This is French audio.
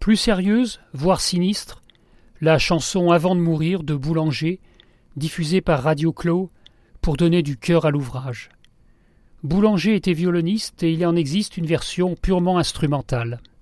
Plus sérieuse, voire sinistre, la chanson Avant de mourir de Boulanger, diffusée par Radio Clos pour donner du cœur à l'ouvrage. Boulanger était violoniste et il en existe une version purement instrumentale.